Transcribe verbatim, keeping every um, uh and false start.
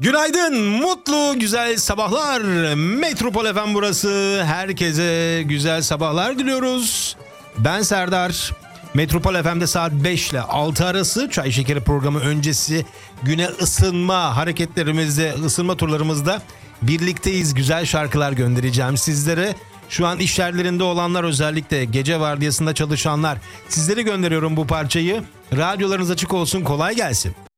Günaydın, mutlu, güzel sabahlar. Metropol F M burası. Herkese güzel sabahlar diliyoruz. Ben Serdar. Metropol F M'de saat beş ile altı arası Çay Şekeri programı öncesi güne ısınma hareketlerimizde, ısınma turlarımızda birlikteyiz. Güzel şarkılar göndereceğim sizlere. Şu an iş yerlerinde olanlar, özellikle gece vardiyasında çalışanlar, sizlere gönderiyorum bu parçayı. Radyolarınız açık olsun, kolay gelsin.